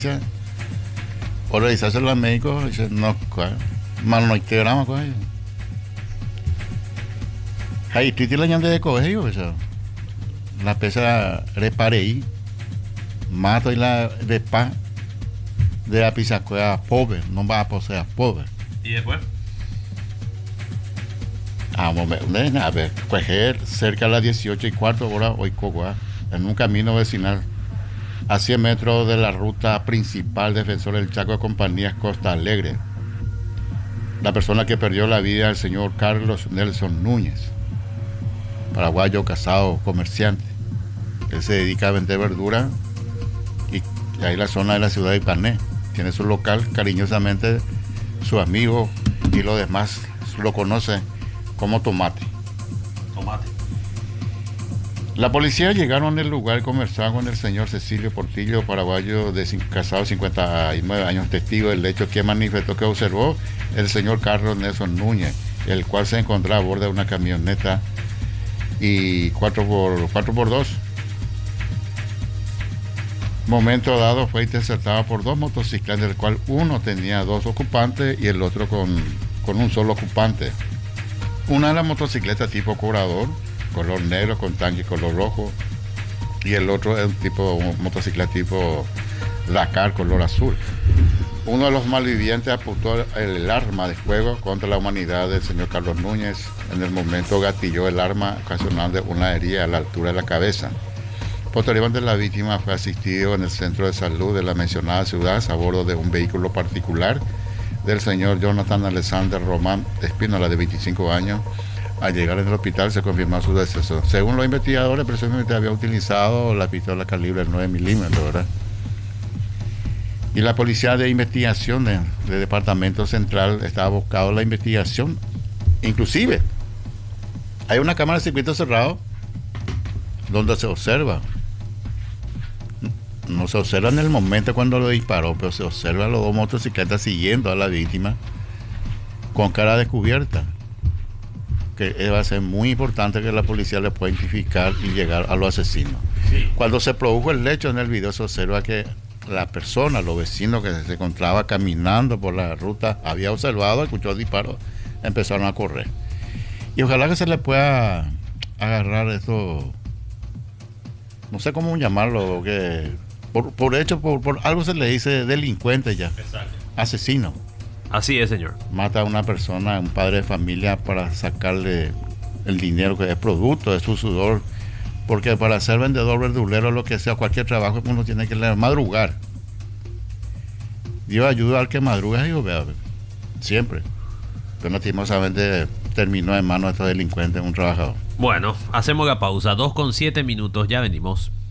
Por revisarse los médicos, dice, no, mal no hay que grama, ahí tú tienes la llanta de colegio, la pesa reparei, mato y la de pan de la pisacuea pobre, no va a poseer pobre. ¿Y después? A ver, coger cerca de las 18:15 hoy Cogua, en un camino vecinal a 100 metros de la ruta principal Defensor del Chaco de Compañías Costa Alegre. La persona que perdió la vida es el señor Carlos Nelson Núñez, paraguayo, casado, comerciante. Él se dedica a vender verdura y ahí en la zona de la ciudad de Ipané. Tiene su local, cariñosamente su amigo y los demás lo conocen como Tomate. Tomate. La policía llegaron al lugar y conversaron con el señor Cecilio Portillo, paraguayo, casado, 59 años, testigo del hecho, que manifestó que observó el señor Carlos Nelson Núñez, el cual se encontraba a bordo de una camioneta y 4x2. Momento dado fue interceptado por dos motocicletas, del cual uno tenía 2 ocupantes y el otro con un solo ocupante. Una de las motocicletas tipo cobrador, color negro con tanque color rojo, y el otro es un motocicleta tipo Dakar color azul. Uno de los malvivientes apuntó el arma de fuego contra la humanidad del señor Carlos Núñez. En el momento gatilló el arma, ocasionando una herida a la altura de la cabeza. Posteriormente, la víctima fue asistido en el centro de salud de la mencionada ciudad a bordo de un vehículo particular del señor Jonathan Alexander Román Espínola, de 25 años. Al llegar en el hospital se confirmó su deceso. Según los investigadores, presumiblemente había utilizado la pistola calibre 9 milímetros, ¿verdad? Y la policía de investigación del Departamento Central estaba buscando la investigación. Inclusive, hay una cámara de circuito cerrado donde se observa. No se observa en el momento cuando lo disparó, pero se observa a los dos motocicletas siguiendo a la víctima con cara descubierta. Que va a ser muy importante que la policía le pueda identificar y llegar a los asesinos. Sí. Cuando se produjo el hecho en el video, se observa que la persona, los vecinos que se encontraba caminando por la ruta, había observado, escuchó el disparo, empezaron a correr. Y ojalá que se le pueda agarrar esto, no sé cómo llamarlo, que por algo se le dice delincuente ya. Exacto. Asesino. Así es, señor. Mata a una persona, un padre de familia, para sacarle el dinero que es producto de su sudor. Porque para ser vendedor, verdulero, lo que sea, cualquier trabajo, uno tiene que madrugar. Dios ayuda al que madruga, y vea, siempre. Pero lastimosamente terminó en manos de estos delincuentes un trabajador. Bueno, hacemos la pausa. 2:07 minutos, ya venimos.